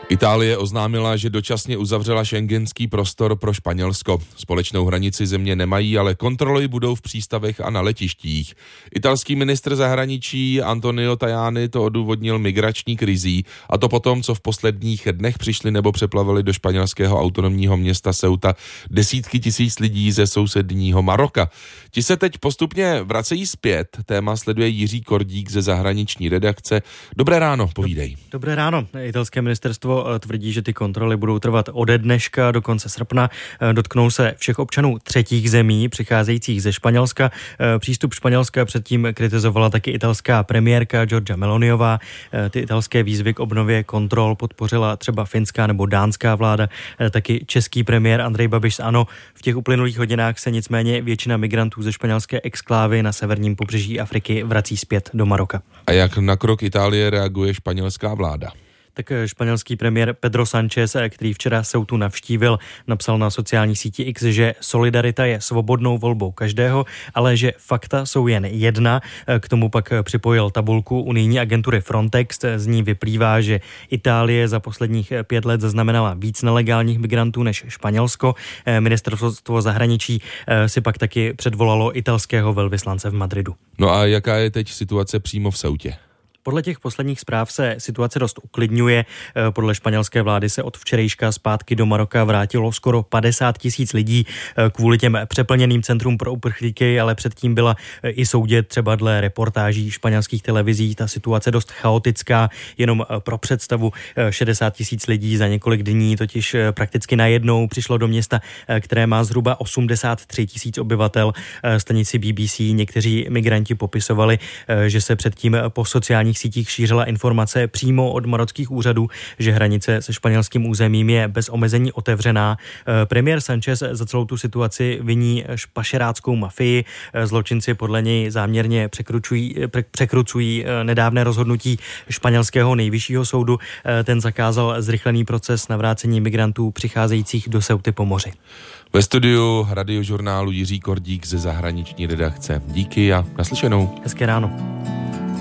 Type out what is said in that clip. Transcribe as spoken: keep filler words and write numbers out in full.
Itálie oznámila, že dočasně uzavřela schengenský prostor pro Španělsko. Společnou hranici země nemají, ale kontroly budou v přístavech a na letištích. Italský ministr zahraničí Antonio Tajani to odůvodnil migrační krizí, a to potom, co v posledních dnech přišli nebo přeplavili do španělského autonomního města Ceuta desítky tisíc lidí ze sousedního Maroka. Ti se teď postupně vracejí zpět. Téma sleduje Jiří Kordík ze zahraniční redakce. Dobré ráno, povídej. Dobré ráno. Italské ministerstvo tvrdí, že ty kontroly budou trvat ode dneška do konce srpna. Dotknou se všech občanů třetích zemí přicházejících ze Španělska. Přístup Španělska předtím kritizovala taky italská premiérka Giorgia Meloniová. Ty italské výzvy k obnově kontrol podpořila třeba finská nebo dánská vláda, taky český premiér Andrej Babiš z ANO. V těch uplynulých hodinách se nicméně většina migrantů ze španělské exklávy na severním pobřeží Afriky vrací zpět do Maroka. A jak na krok Itálie reaguje španělská vláda? Tak španělský premiér Pedro Sánchez, který včera Ceutu navštívil, napsal na sociální síti X, že solidarita je svobodnou volbou každého, ale že fakta jsou jen jedna. K tomu pak připojil tabulku unijní agentury Frontex. Z ní vyplývá, že Itálie za posledních pět let zaznamenala víc nelegálních migrantů než Španělsko. Ministerstvo zahraničí si pak taky předvolalo italského velvyslance v Madridu. No a jaká je teď situace přímo v Ceutě? Podle těch posledních zpráv se situace dost uklidňuje. Podle španělské vlády se od včerejška zpátky do Maroka vrátilo skoro padesát tisíc lidí kvůli těm přeplněným centrům pro uprchlíky, ale předtím byla i soudět třeba dle reportáží španělských televizí ta situace dost chaotická. Jenom pro představu šedesát tisíc lidí za několik dní totiž prakticky najednou přišlo do města, které má zhruba osmdesát tři tisíc obyvatel. Stanici B B C někteří migranti popisovali, že se předtím po sociálních sítích šířila informace přímo od marockých úřadů, že hranice se španělským územím je bez omezení otevřená. Premiér Sánchez za celou tu situaci viní pašeráckou mafii. Zločinci podle něj záměrně překrucují, překrucují nedávné rozhodnutí španělského nejvyššího soudu. Ten zakázal zrychlený proces navrácení migrantů přicházejících do Ceuty po moři. Ve studiu radiožurnálu Jiří Kordík ze zahraniční redakce. Díky a naslyšenou. Hezké ráno.